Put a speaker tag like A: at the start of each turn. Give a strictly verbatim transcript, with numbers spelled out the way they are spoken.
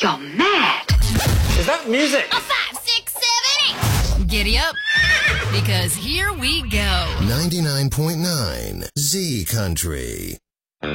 A: You're mad.
B: Is that music?
C: A five, six, seven, eight. Giddy up, because here we go.
D: ninety-nine point nine Z Country.